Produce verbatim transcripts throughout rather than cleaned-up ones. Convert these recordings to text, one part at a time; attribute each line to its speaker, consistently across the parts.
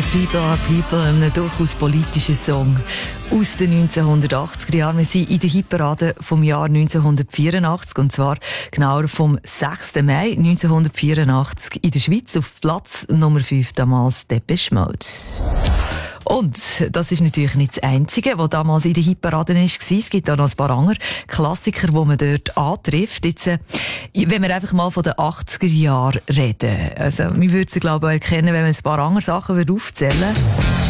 Speaker 1: People are People, ein durchaus politischer Song aus den neunzehnhundertachtziger Jahren. Wir sind in der Hitparade vom Jahr neunzehnhundertvierundachtzig, und zwar genauer vom sechsten Mai neunzehnhundertvierundachtzig in der Schweiz, auf Platz Nummer fünf damals Depeche Mode. Und das ist natürlich nicht das Einzige, was damals in der Hitparade war. Es gibt auch noch ein paar andere Klassiker, die man dort antrifft. Jetzt, äh, wenn wir einfach mal von den achtziger Jahren reden. Also, wir würden sie, glaube ich, erkennen, wenn man ein paar andere Sachen aufzählen würde.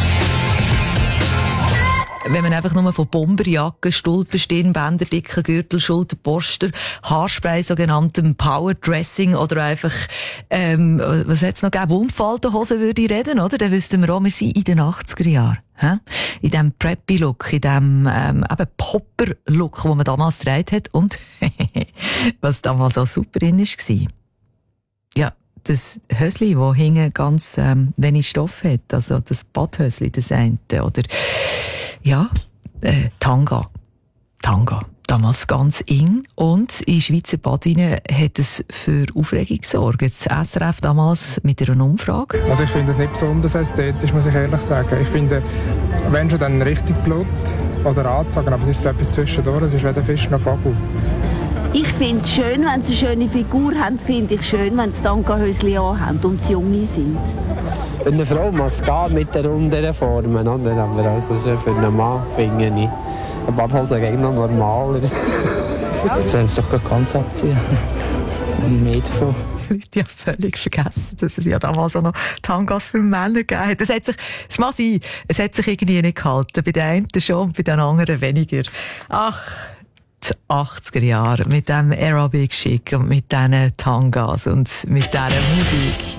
Speaker 1: Wenn man einfach nur von Bomberjacken, Stulpenstirnbänder, dicken Gürtel, Schulterposter, Haarspray, sogenanntem Powerdressing oder einfach, ähm, was hat's noch gegeben, Umfaltenhosen würde ich reden, oder? Dann wüssten wir auch, wir sind in den achtziger Jahren. Hä? In diesem Preppy-Look, in diesem ähm, eben Popper-Look, den man damals getragen hat und was damals auch super in war. Ja, das Hösli, das hinten ganz ähm, wenig Stoff hat, also das Badhösli, das eine, oder ja, äh, Tanga. Tanga. Damals ganz eng. Und in Schweizer Badinnen hat es für Aufregung gesorgt. Das S R F damals mit einer Umfrage.
Speaker 2: Also ich finde es nicht besonders ästhetisch, muss ich ehrlich sagen. Ich finde, wenn schon dann richtig Blut oder anzogen, aber es ist so etwas zwischendurch, es ist weder Fisch noch Vogel.
Speaker 3: Ich finde es schön, wenn sie eine schöne Figur haben, finde ich schön, wenn sie Tanga-Höschen anhaben und sie junge sind.
Speaker 4: Für eine Frau muss es gehen mit den runden Formen, oder? Aber also für einen Mann finde ich eine Badhose eigentlich noch normaler.
Speaker 5: Jetzt werden sie doch ganz abziehen. Mehr davon.
Speaker 1: Die Leute haben völlig vergessen, dass es ja damals auch noch Tangas für Männer gegeben hat. Es hat sich, es mag sein, es hat sich irgendwie nicht gehalten. Bei den einen schon und bei den anderen weniger. Ach, die achtziger Jahre mit diesem Aerobic-Schick und mit diesen Tangas und mit dieser Musik,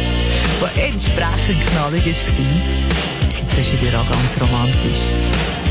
Speaker 1: die entsprechend knallig war. Und zwischendurch auch ganz romantisch.